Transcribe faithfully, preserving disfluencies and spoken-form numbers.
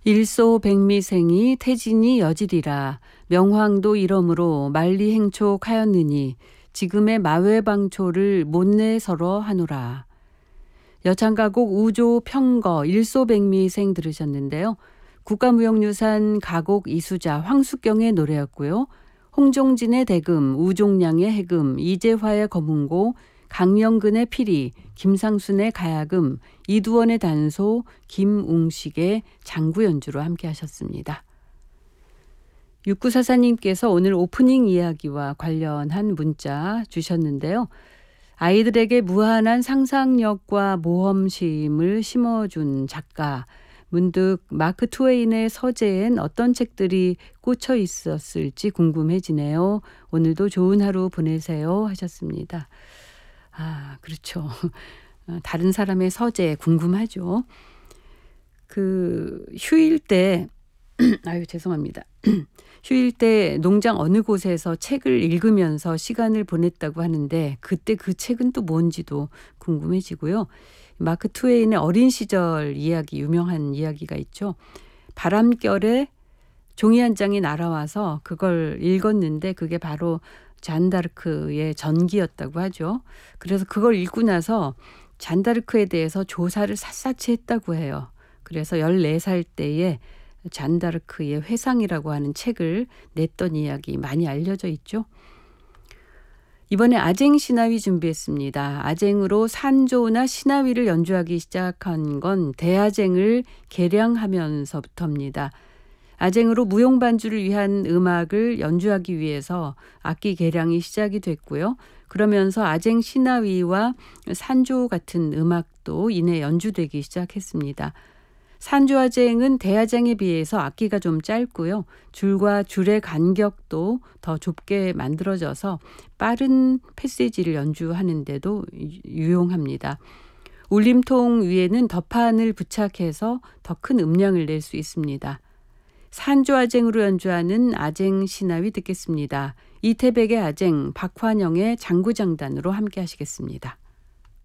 일소백미생이 태진이 여질이라 명황도 이러므로 만리행촉하였느니 지금의 마외방초를 못내서러 하노라. 여창가곡 우조 평거 일소백미생 들으셨는데요. 국가무형유산 가곡 이수자 황숙경의 노래였고요. 홍종진의 대금, 우종량의 해금, 이재화의 검은고, 강영근의 피리, 김상순의 가야금, 이두원의 단소, 김웅식의 장구 연주로 함께 하셨습니다. 육구사사님께서 오늘 오프닝 이야기와 관련한 문자 주셨는데요. 아이들에게 무한한 상상력과 모험심을 심어준 작가, 문득 마크 트웨인의 서재엔 어떤 책들이 꽂혀 있었을지 궁금해지네요. 오늘도 좋은 하루 보내세요 하셨습니다. 아, 그렇죠. 다른 사람의 서재 궁금하죠. 그 휴일 때 아유 죄송합니다. 휴일 때 농장 어느 곳에서 책을 읽으면서 시간을 보냈다고 하는데 그때 그 책은 또 뭔지도 궁금해지고요. 마크 트웨인의 어린 시절 이야기, 유명한 이야기가 있죠. 바람결에 종이 한 장이 날아와서 그걸 읽었는데 그게 바로 잔다르크의 전기였다고 하죠. 그래서 그걸 읽고 나서 잔다르크에 대해서 조사를 샅샅이 했다고 해요. 그래서 열네 살 때에 잔다르크의 회상이라고 하는 책을 냈던 이야기 많이 알려져 있죠. 이번에 아쟁 시나위 준비했습니다. 아쟁으로 산조나 시나위를 연주하기 시작한 건 대아쟁을 개량하면서부터입니다. 아쟁으로 무용반주를 위한 음악을 연주하기 위해서 악기 개량이 시작이 됐고요. 그러면서 아쟁 시나위와 산조 같은 음악도 이내 연주되기 시작했습니다. 산조아쟁은 대아쟁에 비해서 악기가 좀 짧고요. 줄과 줄의 간격도 더 좁게 만들어져서 빠른 패시지를 연주하는 데도 유용합니다. 울림통 위에는 덧판을 부착해서 더 큰 음량을 낼 수 있습니다. 산조아쟁으로 연주하는 아쟁 시나위 듣겠습니다. 이태백의 아쟁, 박환영의 장구장단으로 함께 하시겠습니다.